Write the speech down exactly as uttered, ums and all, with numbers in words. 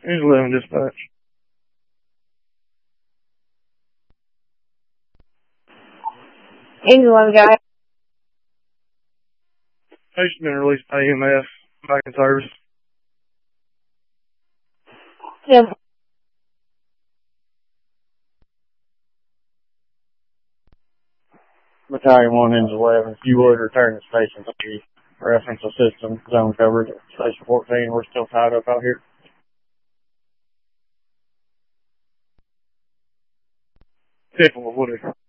Angel eleven dispatch. Angel eleven guy. Patient been released by E M S. Back in service. Tim. Battalion one, Angel eleven. If you would return to station to the reference system zone covered at Station fourteen. We're still tied up out here. Typical, would it?